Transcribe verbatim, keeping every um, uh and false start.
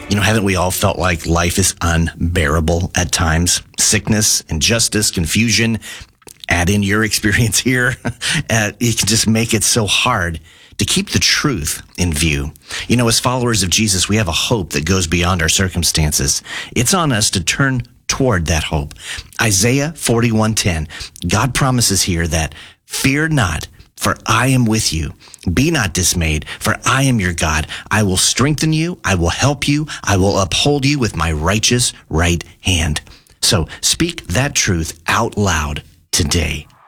You know, haven't we all felt like life is unbearable at times? Sickness, injustice, confusion, add in your experience here. uh, it can just make it so hard to keep the truth in view. You know, as followers of Jesus, we have a hope that goes beyond our circumstances. It's on us to turn toward that hope. Isaiah forty-one ten, God promises here that, fear not, for I am with you. Be not dismayed, for I am your God. I will strengthen you. I will help you. I will uphold you with my righteous right hand. So speak that truth out loud today.